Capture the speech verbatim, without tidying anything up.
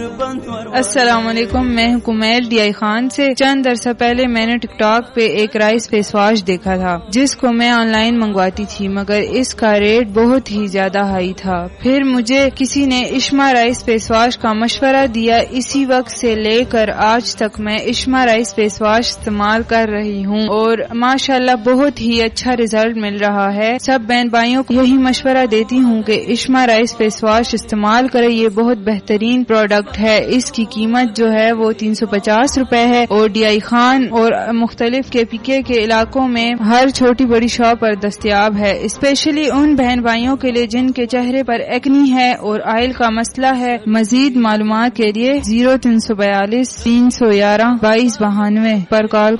अस्सलाम वालेकुम, मैं हूं कुमैल डीआई खान से। चंद अरसा पहले मैंने टिकटॉक पे एक राइस फेस वॉश देखा था जिसको मैं ऑनलाइन मंगवाती थी, मगर इसका रेट बहुत ही ज्यादा हाई था। फिर मुझे किसी ने इश्मा राइस फेस वॉश का मशवरा दिया। इसी वक्त से लेकर आज तक मैं इश्मा राइस फेस वॉश इस्तेमाल कर रही हूँ और माशाल्लाह बहुत ही अच्छा रिजल्ट मिल रहा है। सब बहन भाइयों को यही मशवरा देती हूँ कि इश्मा राइस फेस वॉश इस्तेमाल करें, ये बहुत बेहतरीन प्रोडक्ट है। इसकी कीमत जो है वो तीन सौ पचास रूपए है और डीआई खान और मुख्तलिफ के पीके के इलाकों में हर छोटी बड़ी शॉप पर दस्तयाब है। स्पेशली उन बहन भाइयों के लिए जिनके चेहरे पर एक्नी है और ऑयल का मसला है। मजीद मालूमात के लिए जीरो तीन सौ बयालीस तीन सौ ग्यारह बाईस बहानवे पर कॉल